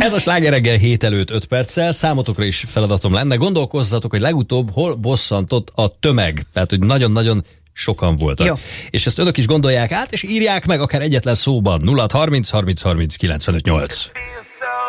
Ez a Sláger reggel 7 előtt 5 perccel. Számotokra is feladatom lenne. Gondolkozzatok, hogy legutóbb hol bosszantott a tömeg. Tehát, hogy nagyon-nagyon sokan voltak. Jó. És ezt önök is gondolják át, és írják meg akár egyetlen szóban. 0630 30 30 95 8.